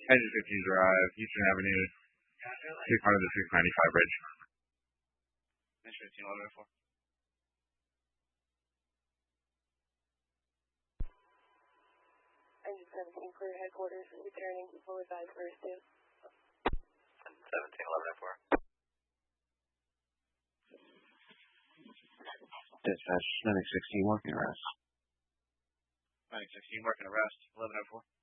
Engine 15 Drive, Eastern Avenue, 600 to 695 bridge. Engine 15, 1104. Engine 17, clear headquarters, returning, full advise first 2. 17, 1104. Dispatch, Medic 16, working arrest. Medic 16, working arrest, 1104.